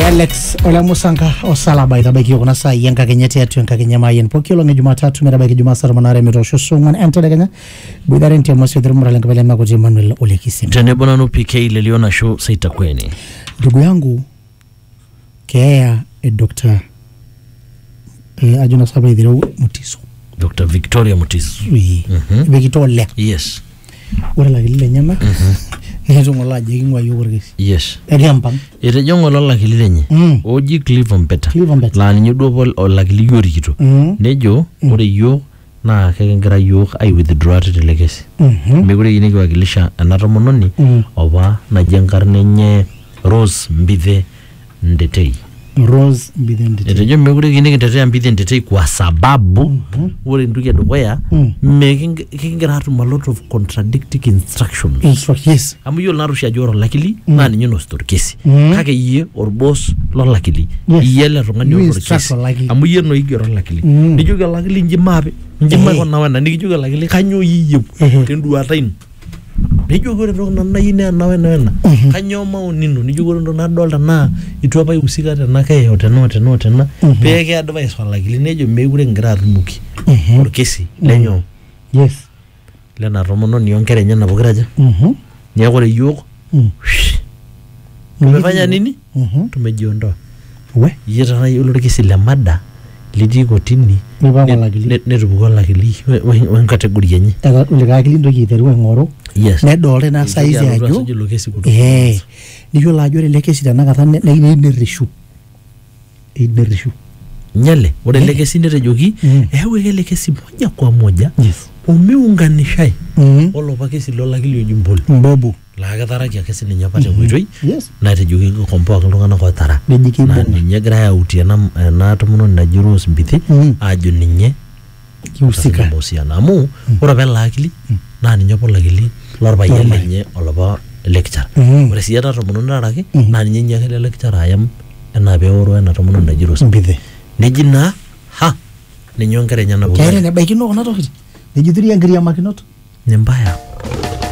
Alex Olamusanga osalaba itabaki kuna saa yenga kenyete atu yenga kenyama yen pokilo nge Jumatatu merabaki Jumatatu manare mirosho sungan enter kenya bidare ntia mwasi dhirumura lenga bele magoji Emmanuel Olekisim tenebona no PK leliona show saita kweni ndugu yangu kea Dr. Ajuna sababu idhiru Mutiso Dr. Victoria Mutiso Victoria yes ora la gile nyama nezo ngola jegi ngwa yogurgis yes eriampang ere jongola la gile oji Cleveland Better la nyudo bol la gile yori kito nejo ore yo na kegengira yo I withdraw to the legacy megure yini kwa gilisha anatomononi oba na jengarne nye Rose Mbithe Ndetei Rose Mbithe Ndetei ere jo megure yini ngetetea Mbithe Ndetei kwa sababu ore ndugu ya dogoya megingira hatu a lot of contradicting instructions yes amu yo narusha joro lakili na ninyo no store kesi kake iye or boss lo lakili iye le rongani or kesi amu ye no igero lakili nijuga lakili njimabe ko nawana nijuga lakili kanyo yiye tendu atain nijuga ndo na yine nawe kanyo maunino nijuga ndo na dolta na itwapa usika tena ke oteno tena peke advice wa lakili nejo megure ngira atumuki or kesi lenyo yes lena romono niongere nyana bogiraja nyagore yuko tumefanya nini tumejiondoa we yeta na yolo kesi la mada lidi kotini netubuko lakili wen category yenye ulega akili ndo yiteru ngoro yes ne dole na size ajo niyo la jore lekesi dana kata ne nerishu nyale ore lekesi netejoki ewe lekesi moja kwa moja yes umeunganishai olo pakesi lo lakili ojimbol mbobu la gatara kia kesi ni nyapate kuitoi yes na tejoki kompo akilungana kwa tara na ninye gira ya utia na tomono na Rose Mbithe ajo ninye kiusika mosiana amu ora bela akili na ninye po lakili lorba yenye oloba lecture ore siata tomono naraki na ninye nyakele lecture ayam na beoro na tomono na Rose Mbithe nejina ha ninyongere nyana kere ne baikino ona tokiti nejithiri angiri ya makinoto ni mbaya